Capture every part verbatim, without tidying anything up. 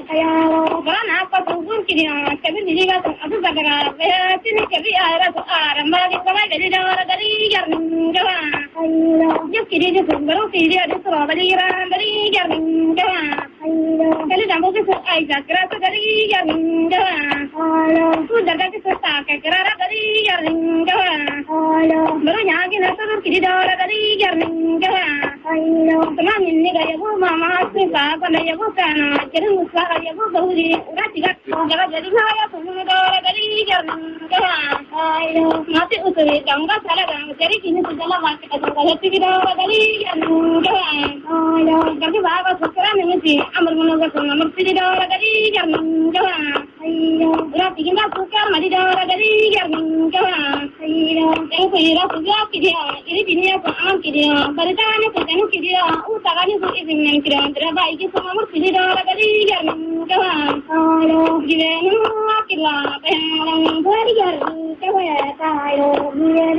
Ayaro, Gana, Papu, Kidia, Kevin, Abu Bagara, Sini, Kavi, Ara, Mali, Kavadi, Dari, Yarninga, you kid is a little Fidia, the strawberry, Randari, Yarninga, Kalidamu, Isaac, Dari, Yarninga, who the Gatis attack, Dari, Yarninga, Maranyaki, Nasu, Kidora, Dari, Yarninga, the man in Niga, Mama, Sika, and the Yabukan, Jerusa, Yabu, Ratika, Dari, Dari, Yarninga, Mati Usuri, Ganga, Salaga, Jerry, in the Market, Kidora, Dari, Yarninga, Gagiva, Sukaramity, Amazon, Sidora, Dari, Yarninga, Ratika, Suka, Madidora, Dari, Yarninga, Thank you, Iripinia, Amkidia, Baritana, Kidia, Utagani, is in Rabai, some more Sidora, Dari, Yarninga, Givenu, Akila, and Very Yarninga,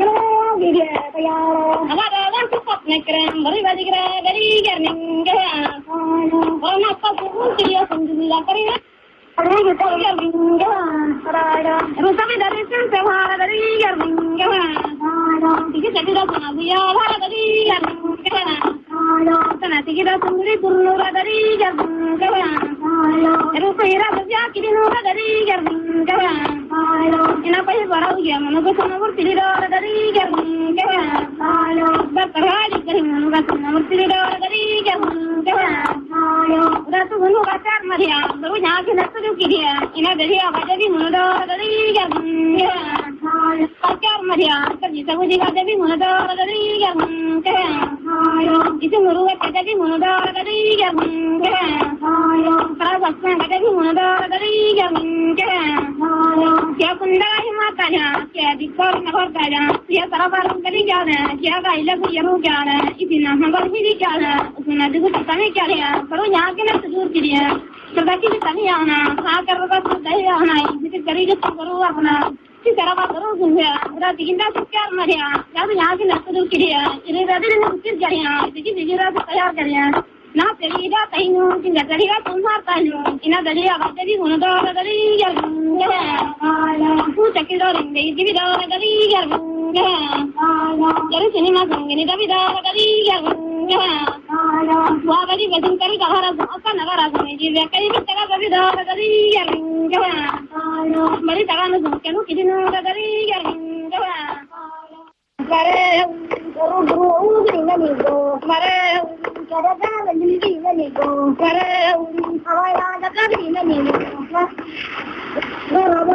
Avada, Pop Necram, Baribadigra, Dari, Yarninga, one of the Kidia from the Lakaria. Yarninga, Rusami, that is Savara, Dari, Yarninga, Ticket of Navia, Dari, Yarninga, Sanatiki, Purura, Dari, Yarninga, Rupera, Yaki, Dari, Yarninga, in a place where I am, and go over Sidora, Dari, Yarninga, but the ride is getting over Sidora, Dari, Yarninga, that's one who got that Maria, the Winaki, that's the Kidia, in a day of a Devi Munoda, Dari, Yarninga, Pascal Maria, the Saudi Devi Munoda, Dari, Yarninga, it's a Muru at Devi Munoda, Dari, Yarninga, Prabhasman, Devi Munoda, Dari, Yarninga, Yakunda, Himataya, Yakor, Nahortaya, Yakarabaran, Kaligana, Yaka, Yamu, if you know how Hilikana, Sunadu, Tanikaya, Perunakan, Turkidia, Sabaki, Tamiana, Hakara, Diana, this is very good for Ruana. Sikarabatu, Ratinda, Maria, Yakin, Turkidia, it is a little Kiria, the Gizira, Tayakaria. Not the Rida, I know, in the Daria, Tumata, in a Daria, Dari, Munadora, Dari, who take it on, they give it all a Dari, there is cinema, in the Davida, Dari, Wabadi, was in Karikara, Okanavara, give a Karikara, Dari, Maritana, can look in the Dari, Mare, Guru, Mare, Mare, Hawaii, the